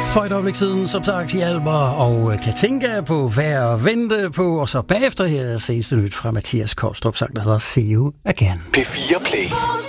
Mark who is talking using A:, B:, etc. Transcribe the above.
A: For et øjeblik siden, som sagt, Hjalmar og Katinka på Vær og Vente på, og så bagefter her seneste nyt fra Mathias Kolstrup, sang der hedder See You Again.
B: P4 Play.